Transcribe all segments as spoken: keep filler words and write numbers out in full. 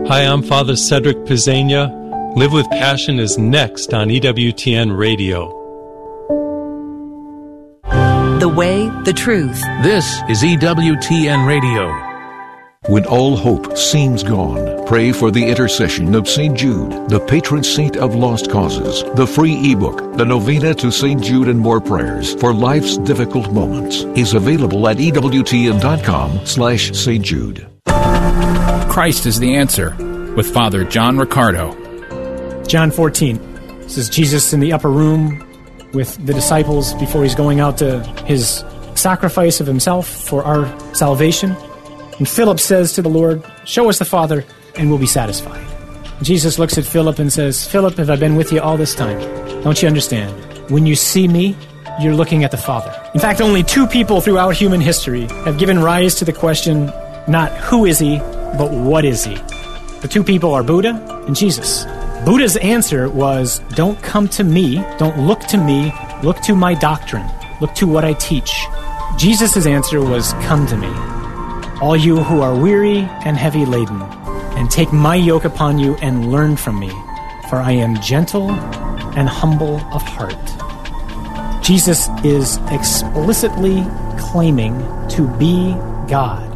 Hi, I'm Father Cedric Pizzania. Live with Passion is next on E W T N Radio. The way, the truth. This is E W T N Radio. When all hope seems gone, pray for the intercession of Saint Jude, the patron saint of lost causes. The free ebook, The Novena to Saint Jude and More Prayers for Life's Difficult Moments, is available at ewtn.com slash Saint Jude. Christ is the answer, with Father John Riccardo. John fourteen. This is Jesus in the upper room with the disciples before he's going out to his sacrifice of himself for our salvation. And Philip says to the Lord, "Show us the Father, and we'll be satisfied." Jesus looks at Philip and says, "Philip, have I been with you all this time? Don't you understand? When you see me, you're looking at the Father." In fact, only two people throughout human history have given rise to the question, not who is he, but what is he? The two people are Buddha and Jesus. Buddha's answer was, don't come to me, don't look to me, look to my doctrine, look to what I teach. Jesus' answer was, come to me, all you who are weary and heavy laden, and take my yoke upon you and learn from me, for I am gentle and humble of heart. Jesus is explicitly claiming to be God.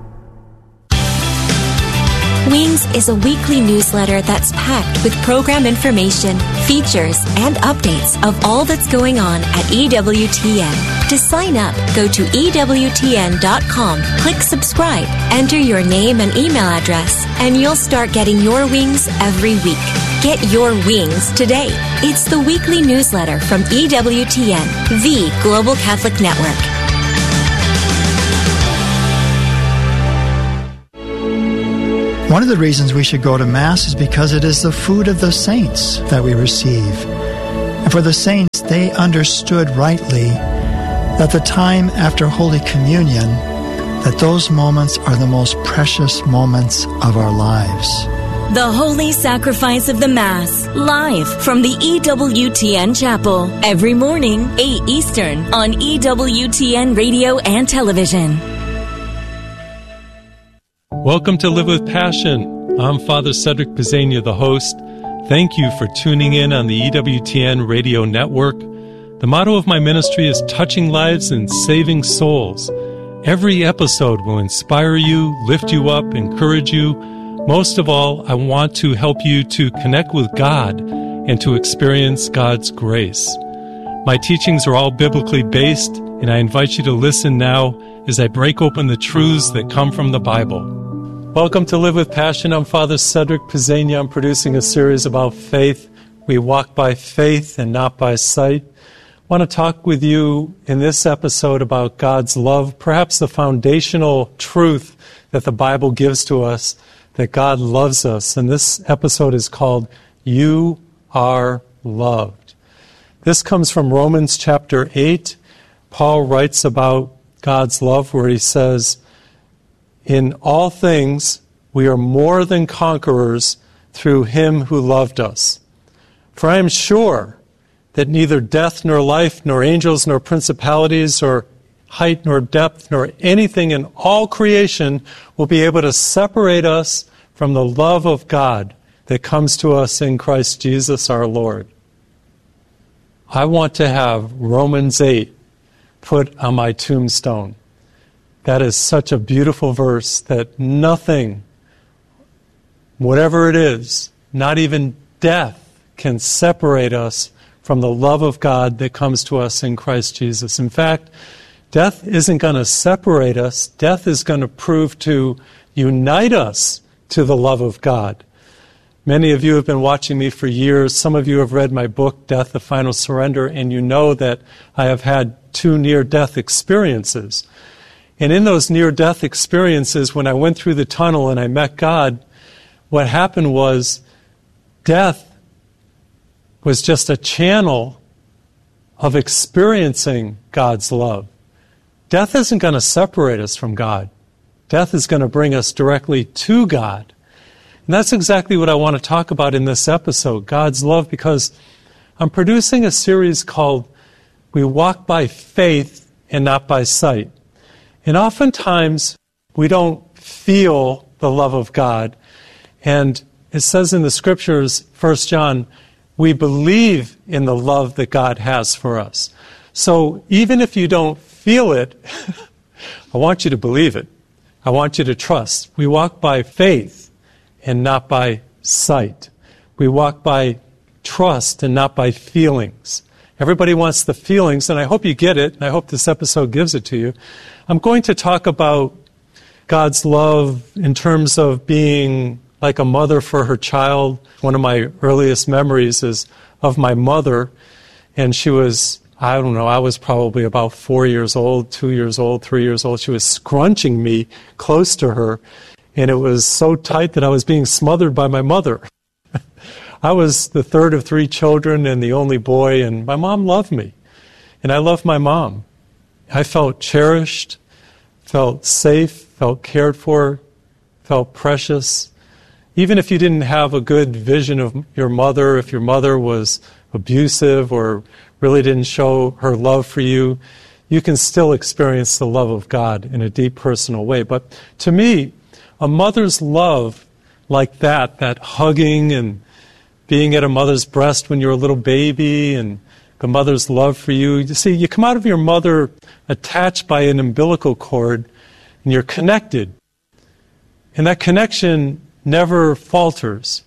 Wings is a weekly newsletter that's packed with program information, features, and updates of all that's going on at E W T N. To sign up, go to E W T N dot com, click subscribe, enter your name and email address, and you'll start getting your wings every week. Get your wings today. It's the weekly newsletter from E W T N, the Global Catholic Network. One of the reasons we should go to Mass is because it is the food of the saints that we receive. And for the saints, they understood rightly that the time after Holy Communion, that those moments are the most precious moments of our lives. The Holy Sacrifice of the Mass, live from the E W T N Chapel, every morning, eight Eastern, on E W T N Radio and Television. Welcome to Live with Passion. I'm Father Cedric Pizzania, the host. Thank you for tuning in on the E W T N radio network. The motto of my ministry is touching lives and saving souls. Every episode will inspire you, lift you up, encourage you. Most of all, I want to help you to connect with God and to experience God's grace. My teachings are all biblically based, and I invite you to listen now as I break open the truths that come from the Bible. Welcome to Live with Passion. I'm Father Cedric Pizzania. I'm producing a series about faith. We walk by faith and not by sight. I want to talk with you in this episode about God's love, perhaps the foundational truth that the Bible gives to us, that God loves us. And this episode is called You Are Loved. This comes from Romans chapter eight. Paul writes about God's love where he says, in all things, we are more than conquerors through him who loved us. For I am sure that neither death nor life, nor angels nor principalities, or height nor depth, nor anything in all creation will be able to separate us from the love of God that comes to us in Christ Jesus our Lord. I want to have Romans eight put on my tombstone. That is such a beautiful verse that nothing, whatever it is, not even death, can separate us from the love of God that comes to us in Christ Jesus. In fact, death isn't going to separate us. Death is going to prove to unite us to the love of God. Many of you have been watching me for years. Some of you have read my book, Death, the Final Surrender, and you know that I have had two near-death experiences. And in those near-death experiences, when I went through the tunnel and I met God, what happened was death was just a channel of experiencing God's love. Death isn't going to separate us from God. Death is going to bring us directly to God. And that's exactly what I want to talk about in this episode, God's love, because I'm producing a series called We Walk by Faith and Not by Sight. And oftentimes, we don't feel the love of God. And it says in the scriptures, First John, we believe in the love that God has for us. So even if you don't feel it, I want you to believe it. I want you to trust. We walk by faith and not by sight. We walk by trust and not by feelings. Everybody wants the feelings, and I hope you get it, and I hope this episode gives it to you. I'm going to talk about God's love in terms of being like a mother for her child. One of my earliest memories is of my mother, and she was, I don't know, I was probably about four years old, two years old, three years old. She was scrunching me close to her, and it was so tight that I was being smothered by my mother. I was the third of three children and the only boy, and my mom loved me, and I loved my mom. I felt cherished, felt safe, felt cared for, felt precious. Even if you didn't have a good vision of your mother, if your mother was abusive or really didn't show her love for you, you can still experience the love of God in a deep personal way. But to me, a mother's love like that, that hugging and being at a mother's breast when you're a little baby and a mother's love for you. You see, you come out of your mother attached by an umbilical cord and you're connected. And that connection never falters.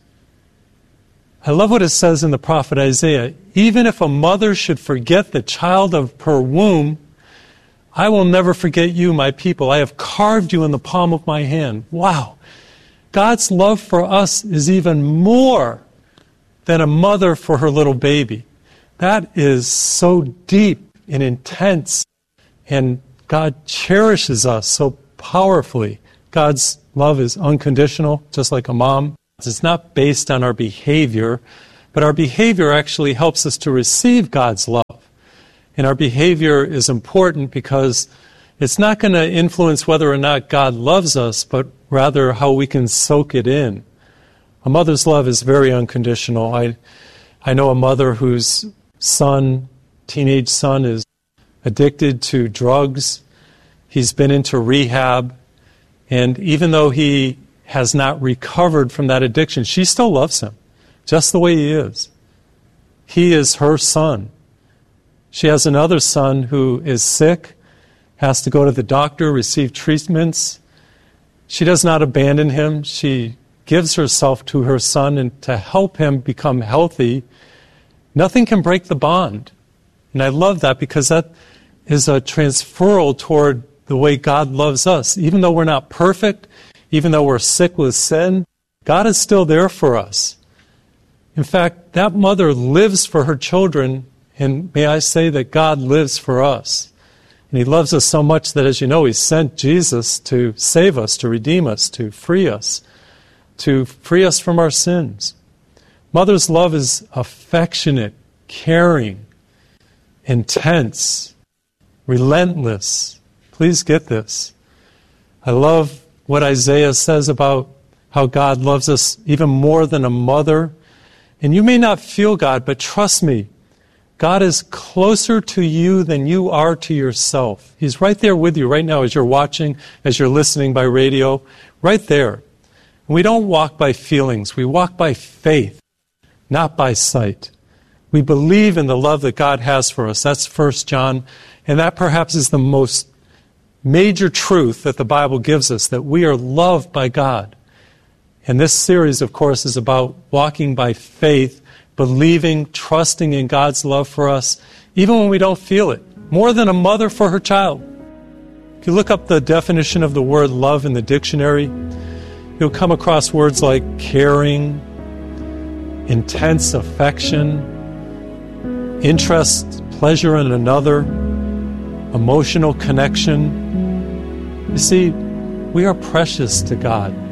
I love what it says in the prophet Isaiah. Even if a mother should forget the child of her womb, I will never forget you, my people. I have carved you in the palm of my hand. Wow. God's love for us is even more than a mother for her little baby. That is so deep and intense, and God cherishes us so powerfully. God's love is unconditional, just like a mom. It's not based on our behavior, but our behavior actually helps us to receive God's love. And our behavior is important because it's not going to influence whether or not God loves us, but rather how we can soak it in. A mother's love is very unconditional. I I know a mother whose son, teenage son, is addicted to drugs. He's been into rehab. And even though he has not recovered from that addiction, she still loves him, just the way he is. He is her son. She has another son who is sick, has to go to the doctor, receive treatments. She does not abandon him. She gives herself to her son and to help him become healthy. Nothing can break the bond. And I love that because that is a transferal toward the way God loves us. Even though we're not perfect, even though we're sick with sin, God is still there for us. In fact, that mother lives for her children, and may I say that God lives for us. And He loves us so much that, as you know, He sent Jesus to save us, to redeem us, to free us, to free us from our sins. Mother's love is affectionate, caring, intense, relentless. Please get this. I love what Isaiah says about how God loves us even more than a mother. And you may not feel God, but trust me, God is closer to you than you are to yourself. He's right there with you right now as you're watching, as you're listening by radio, right there. We don't walk by feelings. We walk by faith, not by sight. We believe in the love that God has for us. That's First John. And that perhaps is the most major truth that the Bible gives us, that we are loved by God. And this series, of course, is about walking by faith, believing, trusting in God's love for us, even when we don't feel it. More than a mother for her child. If you look up the definition of the word love in the dictionary, you'll come across words like caring, intense affection, interest, pleasure in another, emotional connection. You see, we are precious to God.